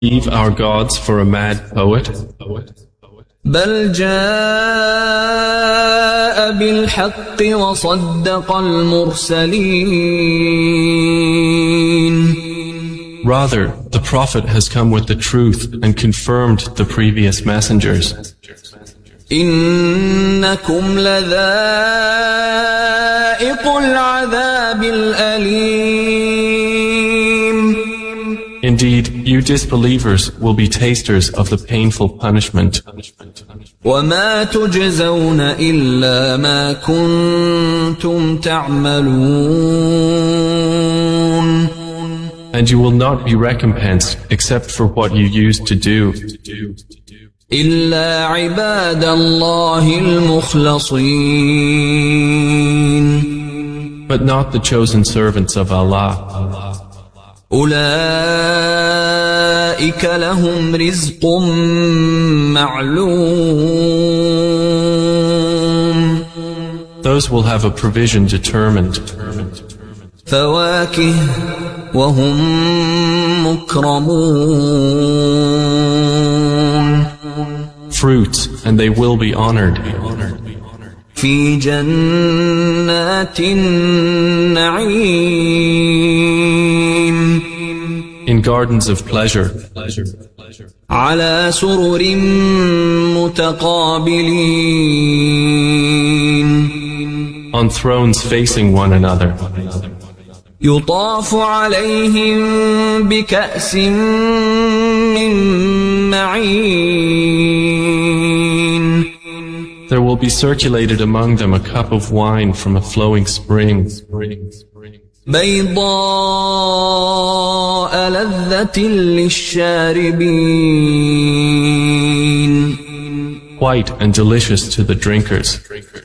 Leave our gods for a mad poet? بل جاء بالحق وصدق المرسلين. Rather, the Prophet has come with the truth and confirmed the previous messengers. إنكم لذائق العذاب الأليم. Indeed, you disbelievers will be tasters of the painful punishment. وما تجزون إلا ما كنتم تعملون. And you will not be recompensed except for what you used to do. إلا عباد الله المخلصين. But not the chosen servants of Allah. أولئك لهم رزق معلوم. Those will have a provision determined. فواكه وهم مكرمون. Fruits, and they will be honored. في جنات النعيم. In gardens of pleasure. على سرر متقابلين. On thrones facing one another. يطاف عليهم بكأس من معين. There will be circulated among them a cup of wine from a flowing spring. بيضاء لذة للشاربين. White and delicious to the drinkers.